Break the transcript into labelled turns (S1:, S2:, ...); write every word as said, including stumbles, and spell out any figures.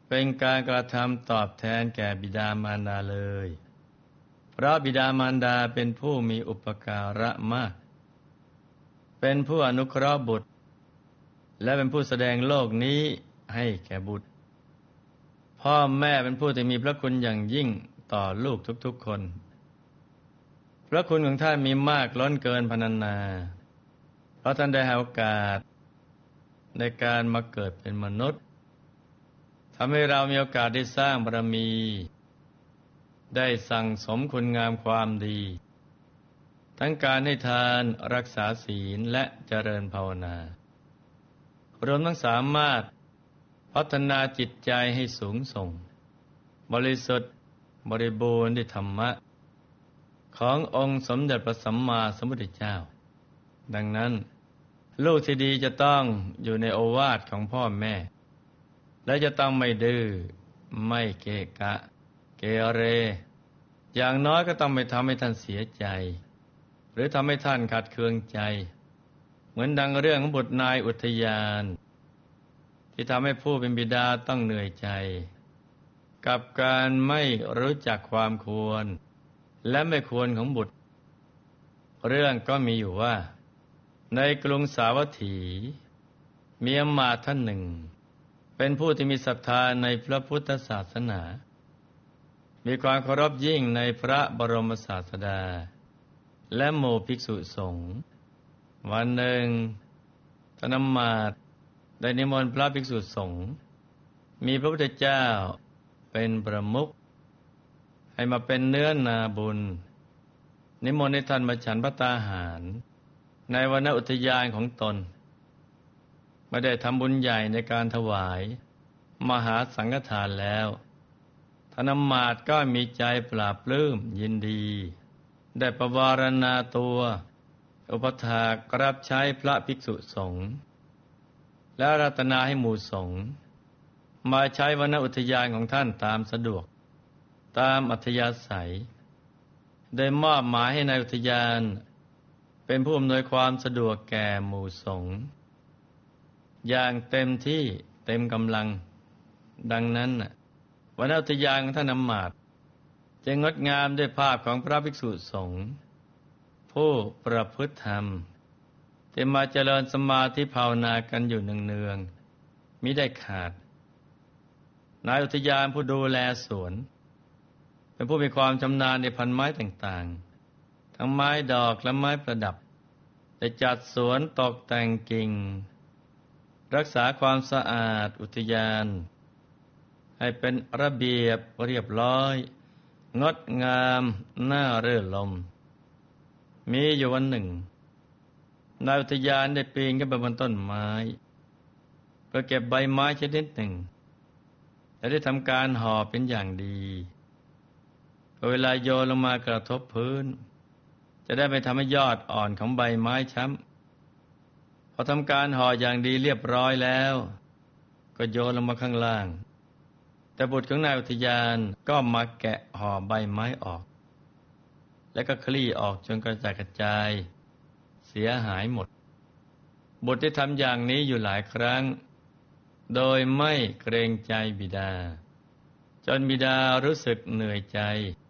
S1: เป็นการกระทำตอบแทนแก่บิดามารดาเลยเพราะบิดามารดาเป็นผู้มีอุปการะมากเป็นผู้อนุเคราะห์บุตรและเป็นผู้แสดงโลกนี้ให้แก่บุตรพ่อแม่เป็นผู้ที่มีพระคุณอย่างยิ่งต่อลูกทุกๆคนพระคุณของท่านมีมากล้นเกินพรรณนาเพราะท่านได้ให้โอกาสในการมาเกิดเป็นมนุษย์ทำให้เรามีโอกาสได้สร้างบารมีได้สั่งสมคุณงามความดีทั้งการให้ทานรักษาศีลและเจริญภาวนารวมทั้งสามารถพัฒนาจิตใจให้สูงส่งบริสุทธิ์บริบูรณ์ด้วยธรรมะขององค์สมเด็จพระสัมมาสัมพุทธเจ้าดังนั้นลูกที่ดีจะต้องอยู่ในโอวาทของพ่อแม่และจะต้องไม่ดื้อไม่เกะกะเกเรอย่างน้อยก็ต้องไม่ทำให้ท่านเสียใจหรือทำให้ท่านขัดเคืองใจเหมือนดังเรื่องของบุตรนายอุทยานที่ทำให้ผู้เป็นบิดาต้องเหนื่อยใจกับการไม่รู้จักความควรและไม่ควรของบุตรเรื่องก็มีอยู่ว่าในกรุงสาวัตถีมีอมาตย์ท่านหนึ่งเป็นผู้ที่มีศรัทธาในพระพุทธศาสนามีความเคารพยิ่งในพระบรมศาสดาและหมู่ภิกษุสงฆ์วันหนึ่งท่านอมาตย์ได้นิมนต์พระภิกษุสงฆ์มีพระพุทธเจ้าเป็นประมุขให้มาเป็นเนื้อนาบุญนิมนต์ให้ท่านมาฉันภัตตาหารในวรรณอุทยานของตนไม่ได้ทำบุญใหญ่ในการถวายมหาสังฆทานแล้วท่านอมาตย์ก็มีใจปลาบปลื้มยินดีได้ประวารณาตัวอุปถากรับใช้พระภิกษุสงฆ์และอาราธนาให้หมู่สงฆ์มาใช้วรรณอุทยานของท่านตามสะดวกตามอัธยาศัยได้มอบหมายให้ในายอุทยานเป็นผู้อำนวยความสะดวกแก่หมู่สงฆ์อย่างเต็มที่เต็มกำลังดังนั้นวรรณอุทยานของท่านอมาตย์จึงงดงามด้วยภาพของพระภิกษุสงฆ์ผู้ประพฤติธรรมที่มาเจริญสมาธิภาวนากันอยู่เนืองๆมิได้ขาดนายอุทยานผู้ดูแลสวนเป็นผู้มีความชำนาญในพันไม้ต่างๆทั้งไม้ดอกและไม้ประดับได้จัดสวนตกแต่งกิ่งรักษาความสะอาดอุทยานให้เป็นระเบียบเรียบร้อยงดงามน่ารื่นรมมีอยู่วันหนึ่งนายอุทยานได้ปีนขึ้นไปบนต้นไม้เพื่อเก็บใบไม้ชนิดหนึ่งและได้ทำการห่อเป็นอย่างดีเวลาโยนลงมากระทบพื้นจะได้ไม่ทำให้ยอดอ่อนของใบไม้ช้ำพอทำการห่ออย่างดีเรียบร้อยแล้วก็โยนลงมาข้างล่างแต่บุตรของนายอุทยานก็มาแกะห่อใบไม้ออกแล้วก็คลี่ออกจนกระจัดกระจายเสียหายหมดบุตรได้ทำอย่างนี้อยู่หลายครั้งโดยไม่เกรงใจบิดาจนบิดารู้สึกเหนื่อยใจ